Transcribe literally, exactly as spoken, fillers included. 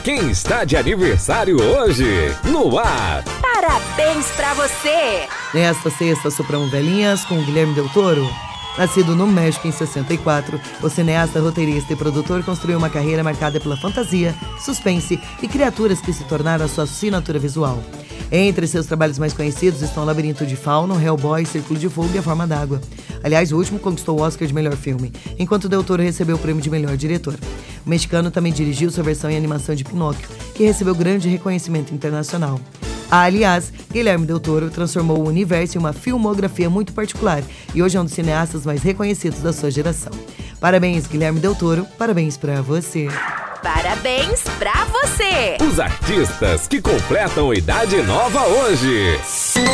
quem está de aniversário hoje. No ar. Parabéns pra você! Nesta sexta, sopramos velhinhas com Guilherme Del Toro. Nascido no México em sessenta e quatro, o cineasta, roteirista e produtor construiu uma carreira marcada pela fantasia, suspense e criaturas que se tornaram a sua assinatura visual. Entre seus trabalhos mais conhecidos estão Labirinto de Fauno, Hellboy, Círculo de Fogo e A Forma d'Água. Aliás, o último conquistou o Oscar de melhor filme, enquanto Del Toro recebeu o prêmio de melhor diretor. O mexicano também dirigiu sua versão em animação de Pinóquio, que recebeu grande reconhecimento internacional. Aliás, Guilherme Del Toro transformou o universo em uma filmografia muito particular e hoje é um dos cineastas mais reconhecidos da sua geração. Parabéns, Guilherme Del Toro, parabéns pra você. Parabéns pra você! Os artistas que completam idade nova hoje.